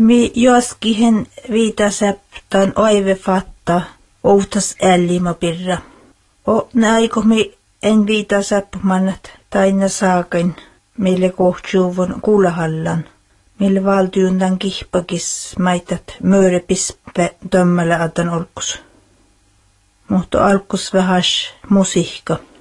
Mi joskihen viitasäptan oive fatta outas ällima pirra. O näiko mi en viitasäppmannat taina saakin meille kohtjuuvon kuulahallan. Mille valtiundan kihpakis maitat möörepispä tömmällä atan olkus. Mutta alkus vähäs musiikka.